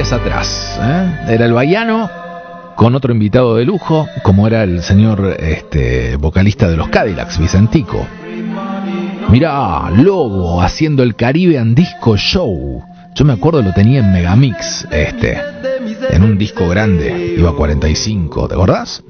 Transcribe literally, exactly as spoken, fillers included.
más atrás, ¿eh? Era el Baiano con otro invitado de lujo, como era el señor este, vocalista de los Cadillacs, Vicentico. Mirá, Lobo haciendo el Caribbean Disco Show. Yo me acuerdo, lo tenía en Megamix, este, en un disco grande, iba a cuarenta y cinco, ¿te acordás?